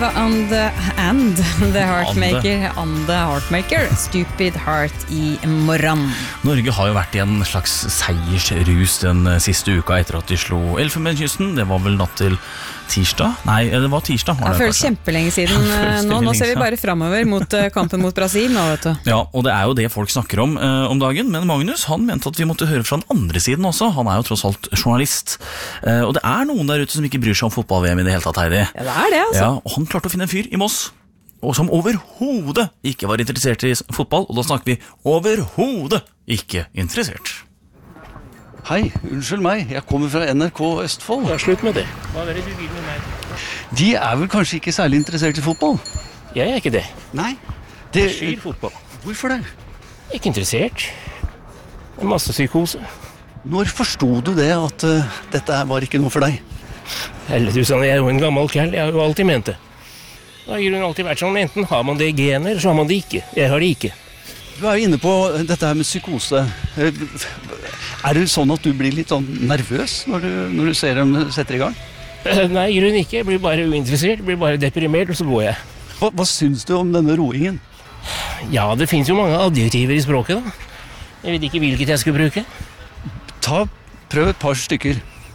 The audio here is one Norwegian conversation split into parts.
Live on the Heartmaker, Stupid Heart I morgen. Norge har jo vært I en slags seiersrus den siste uka etter at de slo Elfenbenskysten. Det var vel natt til tirsdag? Nei, det var tirsdag. Det føles kjempelenge siden nå ser vi bare fremover mot kampen mot Brasil nå, vet du. Ja, og det jo det folk snakker om dagen, men Magnus, han mente at vi måtte høre fra den andre siden også. Han jo tross alt journalist. Og det noen der ute som ikke bryr seg om fotball-VM I det hele tatt, Heidi. Ja, det det, altså. Ja, og han klarte å finne en fyr I Moss, og som overhodet ikke var interessert I fotball, og da snakker vi overhodet ikke interessert. Hei, unnskyld meg, jeg kommer fra NRK Østfold. Ja, slutt med det. Hva det du vil med meg? De vel kanskje ikke særlig interessert I fotball? Jeg ikke det. Nei. Jeg skyr fotball. Hvorfor det? Ikke interessert. Masse psykose. Når forstod du det at dette var ikke noe for deg? Helle, du sa, jeg jo en gammel kjell, jeg har jo alltid ment det. Da har hun alltid vært sånn, enten har man det I gener, eller så har man det ikke. Jeg har det ikke. Du jo inne på dette her med psykose. Det sånn at du blir litt sånn nervøs når du ser dem setter I gang? Nei, grunn ikke. Jeg blir bare uinteressert, blir bare deprimert, og så går jeg. Hva syns du om denne roingen? Ja, det finnes jo mange adjektiver I språket da. Jeg vet ikke hvilket jeg skulle bruke. Prøv et par stykker.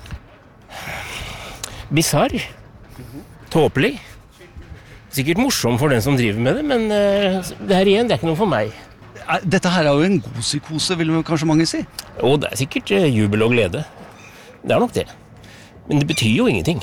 Bizarr. Tåpelig. Sikkert morsom for den som driver med det, men det her igjen, det ikke noe for meg. Dette her jo en god psykose, vil kanskje mange si? Og det sikkert jubel og glede. Det nok det. Men det betyr jo ingenting.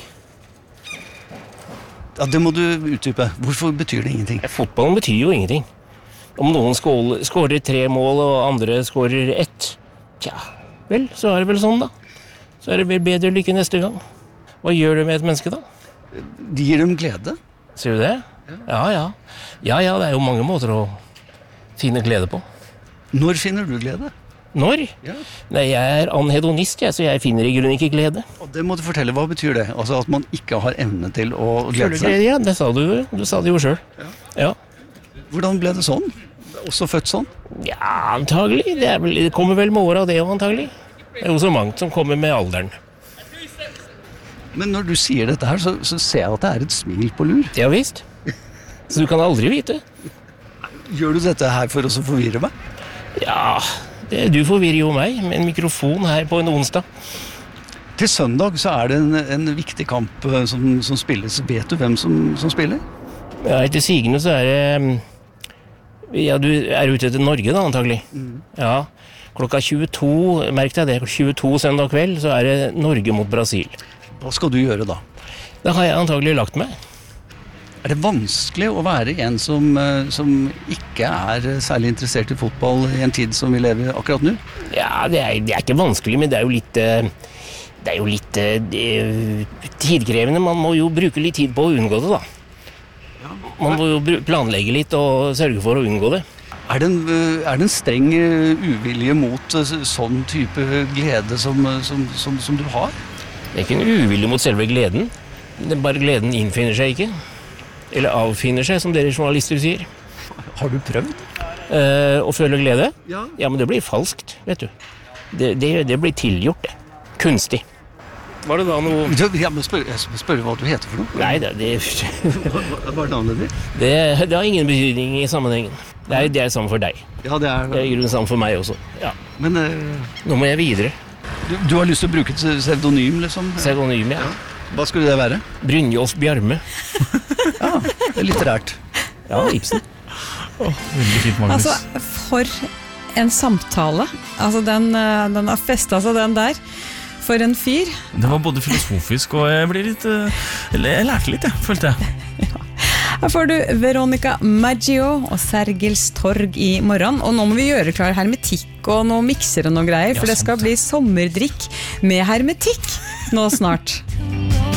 Ja, det må du utdype. Hvorfor betyr det ingenting? Fotballen betyr jo ingenting. Om noen skårer 3 mål, og andre skårer 1. Tja, vel, så det vel sånn da. Så det vel bedre lykke neste gang. Hva gjør du med et menneske da? De gir dem glede. Ser du det? Ja, det jo mange måter å finne glede på. Når finner du glede? Når? Ja. Nei, jeg anhedonist, så jeg finner I grunnen ikke glede. Og det må du fortelle, hva betyr det? Altså at man ikke har evne til å glede seg? Ja, det sa du. Du sa det jo selv. Ja. Hvordan ble det sånn? Også født sånn? Ja, antagelig. Det kommer vel med året av det, antagelig. Det jo så mangt som kommer med alderen. Men når du sier dette her, så ser jeg at det et smil på lur. Ja, visst. Så du kan aldri vite. Gjør du dette her for å forvirre meg? Ja, du forvirrer jo meg med en mikrofon her på en onsdag. Til søndag så det en viktig kamp som spilles. Vet du hvem som spiller? Ja, etter sigende så det... Ja, du ute etter Norge da, antagelig. Ja, klokka 22, merk deg det, 22 søndag kveld, så det Norge mot Brasil. Hva skal du gjøre da? Da har jeg antagelig lagt meg. Det vanskelig å være en som ikke særlig interessert I fotball I en tid som vi lever akkurat nå? Ja, det ikke vanskelig, men det jo litt tidkrevende. Man må jo bruke litt tid på å unngå det da. Man må jo planlegge litt og sørge for å unngå det. Det en streng uvilje mot sånn type glede som du har? Det ikke en uvilje mot selve gleden. Det bare gleden innfinner seg ikke. Eller avfinner seg, som dere journalister sier. Har du prøvd? Å føle glede? Ja. Ja, men det blir falskt, vet du. Det blir tilgjort, det. Kunstig. Var det da noe... Jeg må spørre hva du heter for noe. Nei, Hva navnet ditt? Det har ingen betydning I sammenhengen. Det sammen for deg. Ja, det Det I grunnen sammen for meg også. Ja. Men... Nå må jeg videre. Du har lyst til å bruke et pseudonym, liksom? Pseudonym, ja. Hva skulle det være? Brynjolf Bjarme. Ja, det litterært. Ja, Ibsen. Veldig fint, Magnus. Altså, for en samtale. Altså, den har festet seg, den der. For en fyr. Det var både filosofisk, og jeg ble litt... Jeg lærte litt, følte jeg. Her får du Veronica Maggio og Sergels Torg I morgen. Og nå må vi gjøre klar hermetikk og noe mikser og noe greier, for det skal bli sommerdrikk med hermetikk nå snart.